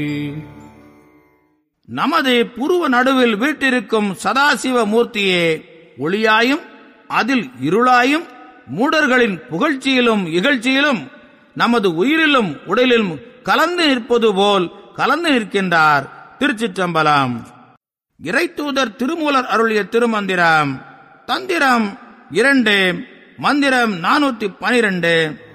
நமது புருவ நடுவில் வீட்டிருக்கும் சதாசிவ மூர்த்தியே ஒளியாயும் அதில் இருளாயும் மூடர்களின் புகழ்ச்சியிலும் இகழ்ச்சியிலும் நமது உயிரிலும் உடலிலும் கலந்து நிற்பது போல் கலந்து நிற்கின்றார். திருச்சிற்றம்பலம். இறைத்தூதர் திருமூலர் அருளிய திருமந்திரம். தந்திரம் 2, மந்திரம் 412.